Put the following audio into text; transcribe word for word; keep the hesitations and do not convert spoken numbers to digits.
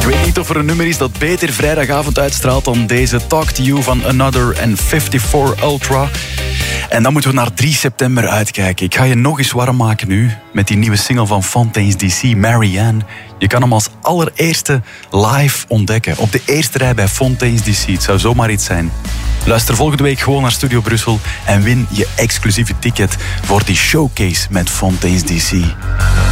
weet niet of er een nummer is dat beter vrijdagavond uitstraalt dan deze Talk to You van Another en vijfenvijftig Ultra. En dan moeten we naar drie september uitkijken. Ik ga je nog eens warm maken nu met die nieuwe single van Fontaines D C, Marianne. Je kan hem als allereerste live ontdekken. Op de eerste rij bij Fontaines D C. Het zou zomaar iets zijn. Luister volgende week gewoon naar Studio Brussel en win je exclusieve ticket voor die showcase met Fontaines D C.